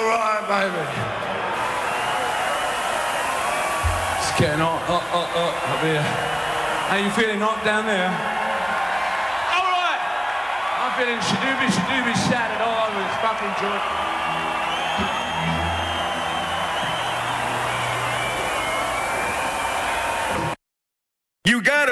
right, baby. It's getting hot up here. How you feeling hot down there? All right. I'm feeling shadooby shattered all over this fucking joint. You got